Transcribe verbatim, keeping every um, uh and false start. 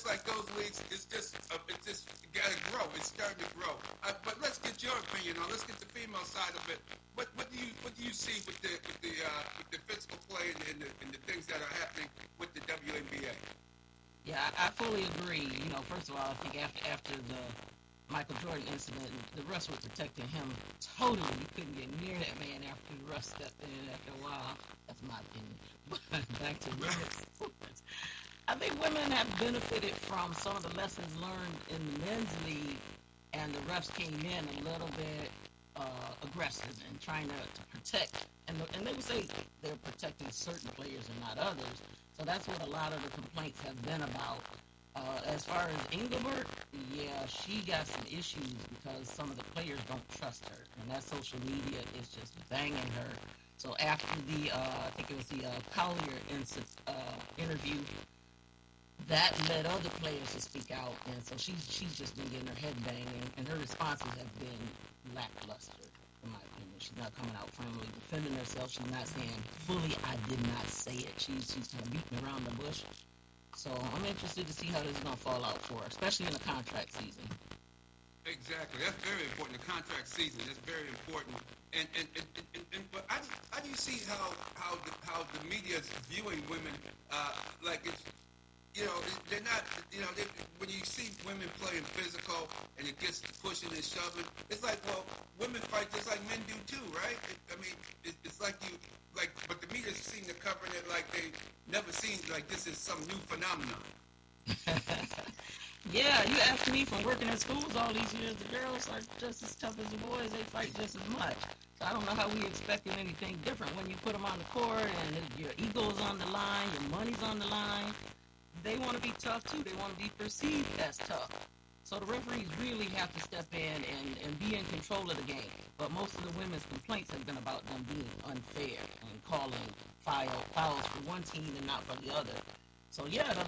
like those leagues, it's just, uh, it's just got to grow. It's starting to grow. Uh, but let's get your opinion on. Let's get the female side of it. What what do you what do you see with the with the uh, with the physical play and, and, the, and the things that are happening with the W N B A? Yeah, I, I fully agree. You know, first of all, I think after after the Michael Jordan incident, the refs were protecting him totally. You couldn't get near that man after the refs stepped in after a while. That's my opinion. But back to women. I think women have benefited from some of the lessons learned in the men's league, and the refs came in a little bit uh, aggressive and trying to, to protect. And, the, and they would say they're protecting certain players and not others. So that's what a lot of the complaints have been about. Uh, as far as Engelbert, yeah, she got some issues because some of the players don't trust her, and that social media is just banging her. So after the, uh, I think it was the uh, Collier inc- uh, interview, that led other players to speak out, and so she's she's just been getting her head banged, and, and her responses have been lackluster, in my opinion. She's not coming out firmly defending herself. She's not saying fully, I did not say it. She's she's kind of beating around the bush. So I'm interested to see how this is going to fall out for her, especially in the contract season. Exactly. That's very important. The contract season is very important. And and, and, and, and, and but how do, how do you see how how the, how the media is viewing women? Uh, like it's, you know, they're not, you know, they, when you see women playing physical and it gets to pushing and shoving, it's like, well, women fight just like men do too, right? It, I mean, it, it's like you, like, but the media seem to cover it like they never seen, like this is some new phenomenon. Yeah, you asked me from working in schools all these years, the girls are just as tough as the boys. They fight just as much. So I don't know how we expected anything different when you put them on the court and your ego's on the line, your money's on the line. They want to be tough, too. They want to be perceived as tough. So the referees really have to step in and, and be in control of the game. But most of the women's complaints have been about them being unfair and calling foul, fouls for one team and not for the other. So, yeah, the,